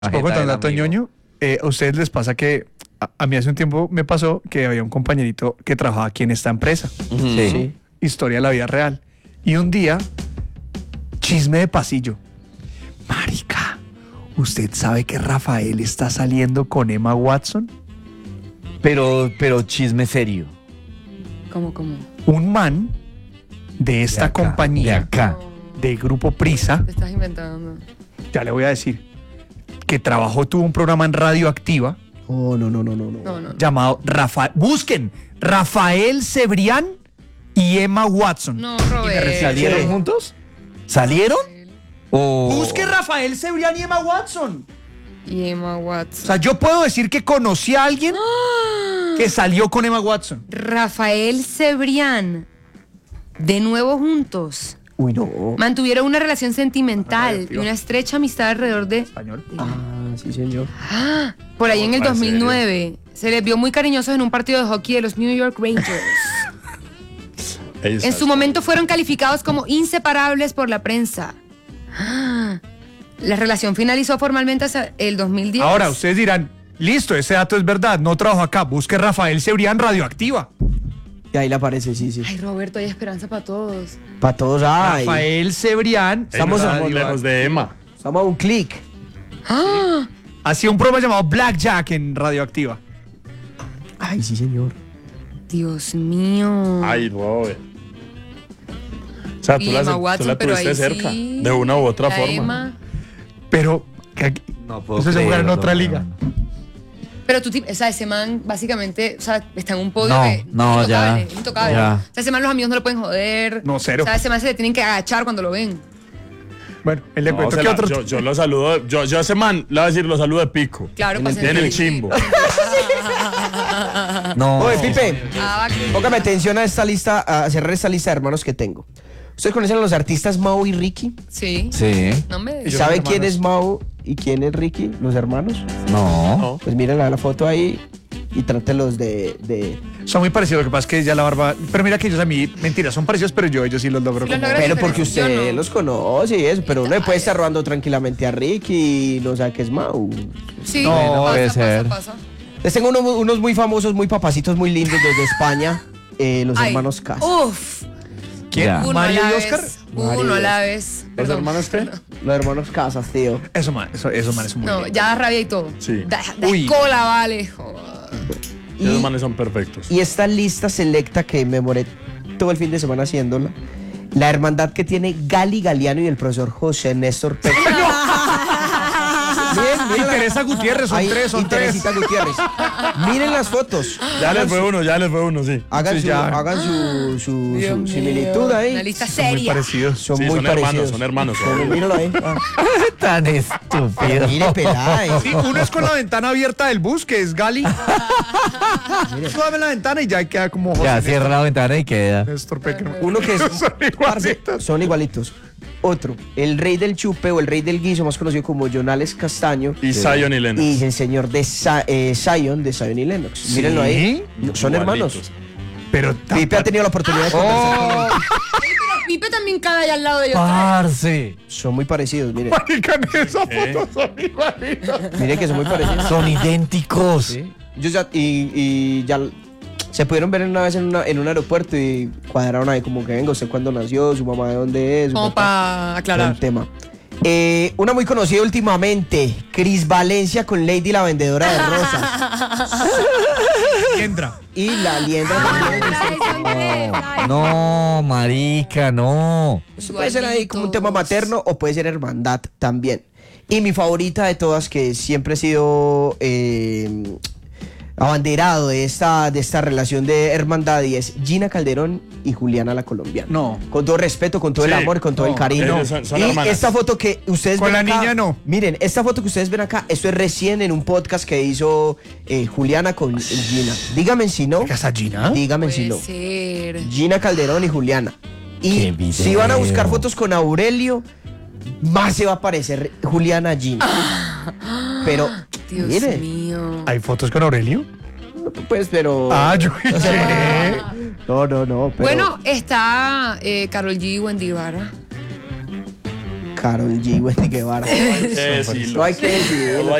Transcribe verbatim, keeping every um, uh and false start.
Poco tan dato ñoño. Eh, ¿A ustedes les pasa que a, a mí hace un tiempo me pasó que había un compañerito que trabajaba aquí en esta empresa? Uh-huh. Sí. sí. Historia de la vida real. Y un día, chisme de pasillo. Marica, ¿usted sabe que Rafael está saliendo con Emma Watson? Pero, pero chisme serio. ¿Cómo, cómo? Un man de esta de acá, compañía, de acá, de Grupo Prisa. Te estás inventando. Ya le voy a decir. Que trabajó, tuvo un programa en Radioactiva. Oh, no, no, no, no, no. No, no. Llamado Rafael. Busquen Rafael Cebrián y Emma Watson. No, Robert. ¿Salieron juntos? ¿Salieron? O... Busque Rafael Cebrián y Emma Watson. Y Emma O Watson. sea, yo puedo decir que conocí a alguien que salió con Emma Watson. Rafael Cebrián. De nuevo juntos. Uy, no. Mantuvieron una relación sentimental y Radioactiva. una estrecha amistad alrededor de... Español. Ah, sí, señor. Ah, por ahí en el ¿en dos mil nueve. Se les vio muy cariñosos en un partido de hockey de los New York Rangers. En su momento fueron calificados como inseparables por la prensa. Ah, la relación finalizó formalmente hasta el dos mil diez. Ahora, ustedes dirán, listo, ese dato es verdad, no trabajo acá. Busque Rafael Cebrián Radioactiva. Y ahí le aparece, sí, sí. Ay, Roberto, hay esperanza para todos. Para todos, ay. Rafael Cebrián. Estamos Ey, no a- estamos lejos de Emma. Estamos a un clic. Ah, Hacía un programa llamado Blackjack en Radioactiva. Ay, sí, señor. Dios mío. Ay, Robert. O sea, tú Y la, Emma tú Watson, la pero tuviste ahí cerca, sí. de una u otra La forma. Emma. Pero que- No puedo eso se juega en creerlo, otra no, liga. no. Pero tú, o sea, ese man básicamente, o sea, está en un podio No, de no, ya, intocable, es intocable. ya. O sea, ese man los amigos no lo pueden joder. No, cero. O sea, ese man se le tienen que agachar cuando lo ven. Bueno, él le No, cuento se que la- otro. yo, yo lo saludo, yo, yo a ese man le voy a decir lo saludo de pico. Claro, En para el- Tiene el sentir- chimbo. No. Oye, Pipe, Ah, va- póngame atención a esta lista, a cerrar esta lista de hermanos que tengo. ¿Ustedes conocen a los artistas Mau y Ricky? Sí. Sí. No me Ellos ¿Sabe son quién hermanos. es Mau y quién es Ricky? ¿Los hermanos? No. No. Pues miren la, la foto ahí y trátelos de, de... Son muy parecidos, lo que pasa es que ya la barba. Pero mira que ellos a mí, mentira, son parecidos, pero yo ellos sí los logro. Sí los como- logras. Pero diferente, porque usted yo no. los conoce y eso, pero uno le puede estar robando tranquilamente a Ricky y no sabe que es Mau. Sí, No, pasa, puede pasa, ser. pasa. Les tengo uno- unos muy famosos, muy papacitos, muy lindos desde España, eh, los Ay, hermanos Cas. Uf. ¿Quién? Ya. Uno ¿Mario a la y Oscar? vez. Mario Uno a y la Oscar. vez. ¿Los Perdón. hermanos qué? Los hermanos Casas, tío. Eso, man, eso, esos manes son muy No, lindos. ya da rabia y todo. Sí. Da, da Uy. cola, vale. Joder. Y, Esos manes son perfectos. y esta lista selecta que me moré todo el fin de semana haciéndola, la hermandad que tiene Gali Galeano y el profesor José Néstor Pérez. Miren, miren Y la- Teresa Gutiérrez, son Ahí, tres, son y tres. Teresita Gutiérrez. Miren las fotos. Ya les Hagan fue su- uno, ya les fue uno, sí. Hagan, Sí, su, ya. hagan su, su, Dios su mío. similitud Una ahí. lista Son muy seria. parecidos. Son Sí, muy son hermanos, parecidos. son hermanos. Pero míralo ahí. Ah. Tan estúpido. Mire, Peláez. Sí, uno es con la ventana abierta del bus, que es Gali. Suave la ventana y ya queda como José Ya cierra la ventana y queda. Néstor Pequeno. Uno que es. Son parce, igualitos. son igualitos. Otro, el rey del chupe o el rey del guiso, más conocido como Jonales Castaño. Y Zion y Lennox. Y el señor de Sa- eh, Zion, de Zion y Lennox. Mírenlo ahí. Son hermanos. Igualitos. Pero Pipe ha tenido la oportunidad de conversar con Oh, ellos. Pero Pipe también cae allá al lado de ellos. Parce. Son muy parecidos, miren. marica, en esa ¿Qué? foto son igualitos. Miren que son muy parecidos. Son idénticos. Sí. Yo ya, y, y ya se pudieron ver una vez en, una, en un aeropuerto y cuadraron ahí como que venga, usted cuándo nació, su mamá de dónde es. su Como papá. para aclarar. Buen tema. Eh, una muy conocida últimamente, Cris Valencia con Lady la vendedora de rosas. Entra. Y la liendra también. No, marica, no. Eso puede ser ahí como un tema materno o puede ser hermandad también. Y mi favorita de todas, que siempre he sido eh, abanderado de esta, de esta relación de hermandad, y es Gina Calderón y Juliana la colombiana. No. Con todo respeto, con todo el Sí. amor, con todo No. el cariño. Ellos son- son y hermanas. esta foto que ustedes Con ven la acá, niña no. Miren, esta foto que ustedes ven acá, esto es recién en un podcast que hizo eh, Juliana con Gina. Díganme si no. ¿Qué es Gina? Díganme si Puede no. ser. Gina Calderón y Juliana. Qué Y video. si van a buscar fotos con Aurelio, más se va a aparecer Juliana a Gina. Pero, Dios mire, mío. ¿Hay fotos con Aurelio? pues, pero... Ah, yo O sea, no, no, no, pero... Bueno, está eh, Karol G y Wendy Vara. Karol G, Wendy Guevara. Eh, sí, No hay que decirlo.